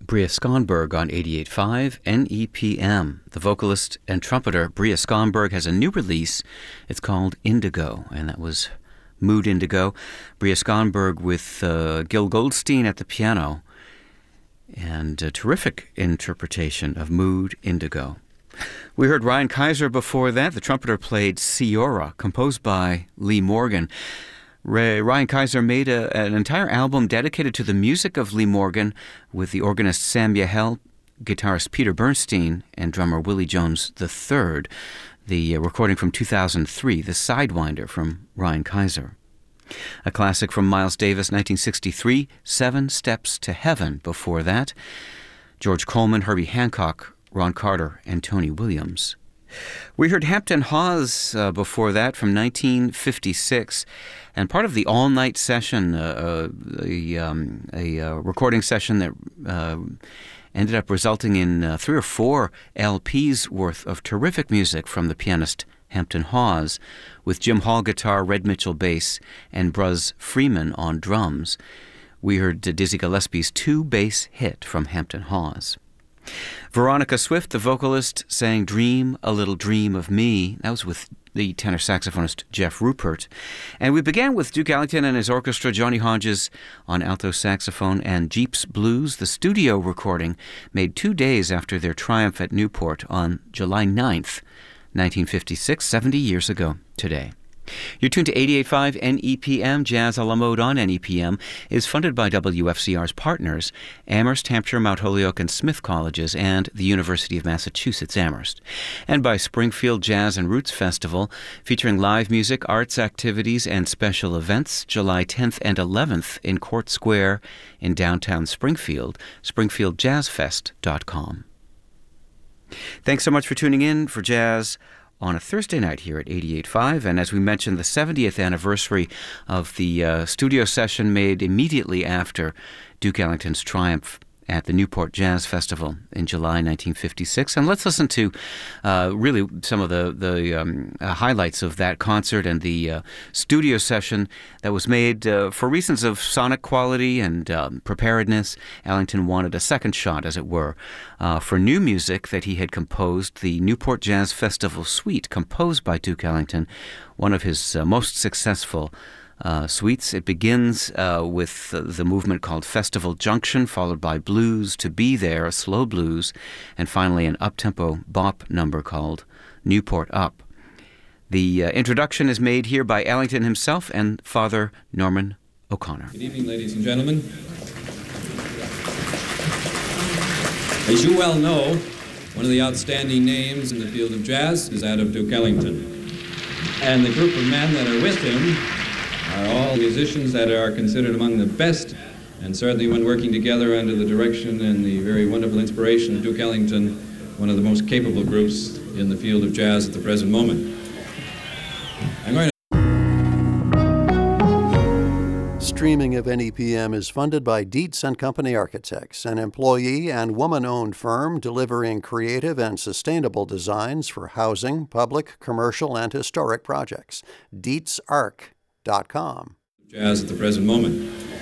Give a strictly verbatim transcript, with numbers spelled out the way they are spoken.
Bria Skonberg on eighty-eight point five N E P M. The vocalist and trumpeter Bria Skonberg has a new release. It's called Indigo, and that was Mood Indigo. Bria Skonberg with uh, Gil Goldstein at the piano, and a terrific interpretation of Mood Indigo. We heard Ryan Kaiser before that. The trumpeter played Ciora, composed by Lee Morgan. Ray, Ryan Kaiser made a, an entire album dedicated to the music of Lee Morgan with the organist Sam Yahel, guitarist Peter Bernstein, and drummer Willie Jones the third. The uh, recording from two thousand three, The Sidewinder from Ryan Kaiser. A classic from Miles Davis, nineteen sixty-three, Seven Steps to Heaven. Before that, George Coleman, Herbie Hancock, Ron Carter, and Tony Williams. We heard Hampton Hawes uh, before that from nineteen fifty-six, and part of the all-night session, uh, a, um, a uh, recording session that uh, ended up resulting in uh, three or four L Ps worth of terrific music from the pianist Hampton Hawes, with Jim Hall guitar, Red Mitchell bass, and Bruz Freeman on drums. We heard uh, Dizzy Gillespie's two-bass hit from Hampton Hawes. Veronica Swift, the vocalist, sang Dream a Little Dream of Me. That was with the tenor saxophonist Jeff Rupert. And we began with Duke Ellington and his orchestra, Johnny Hodges on alto saxophone, and Jeeps Blues, the studio recording made two days after their triumph at Newport on July ninth, nineteen fifty-six, seventy years ago today. You're tuned to eighty-eight point five N E P M. Jazz a la Mode on N E P M is funded by W F C R's partners, Amherst, Hampshire, Mount Holyoke, and Smith Colleges, and the University of Massachusetts, Amherst. And by Springfield Jazz and Roots Festival, featuring live music, arts activities, and special events, July tenth and eleventh in Court Square in downtown Springfield, springfield jazz fest dot com. Thanks so much for tuning in for Jazz on a Thursday night here at eighty-eight point five, and as we mentioned, the seventieth anniversary of the uh, studio session made immediately after Duke Ellington's triumph at the Newport Jazz Festival in July nineteen fifty-six. And let's listen to uh, really some of the, the um, uh, highlights of that concert and the uh, studio session that was made uh, for reasons of sonic quality and um, preparedness. Ellington wanted a second shot, as it were, uh, for new music that he had composed, the Newport Jazz Festival Suite, composed by Duke Ellington, one of his uh, most successful Uh, suites. It begins uh, with uh, the movement called Festival Junction, followed by Blues to Be There, a slow blues, and finally an up-tempo bop number called Newport Up. The uh, introduction is made here by Ellington himself and Father Norman O'Connor. Good evening, ladies and gentlemen. As you well know, one of the outstanding names in the field of jazz is that of Duke Ellington. And the group of men that are with him are all musicians that are considered among the best, and certainly when working together under the direction and the very wonderful inspiration of Duke Ellington, one of the most capable groups in the field of jazz at the present moment. I'm going to Streaming of N E P M is funded by Dietz and Company Architects, an employee and woman-owned firm delivering creative and sustainable designs for housing, public, commercial, and historic projects. Dietz Arch dot com. Jazz at the present moment.